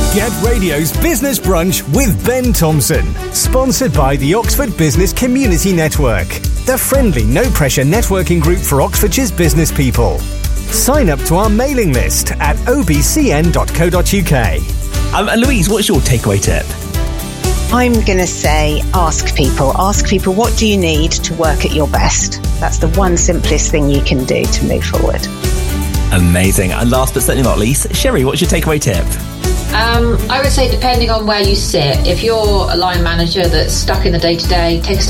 Get Radio's Business Brunch with Ben Thompson. Sponsored by the Oxford Business Community Network, the friendly, no-pressure networking group for Oxfordshire's business people. Sign up to our mailing list at obcn.co.uk. And Louise, what's your takeaway tip? I'm going to say ask people. Ask people, what do you need to work at your best? That's the one simplest thing you can do to move forward. Amazing. And last but certainly not least, Sherry, what's your takeaway tip? I would say depending on where you sit, if you're a line manager that's stuck in the day-to-day, take a